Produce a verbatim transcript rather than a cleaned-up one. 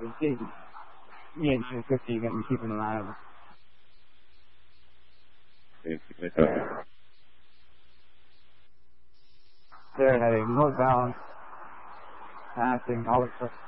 he, he ain't too good, so you're going to be keeping an eye on him. They're heading northbound, passing all the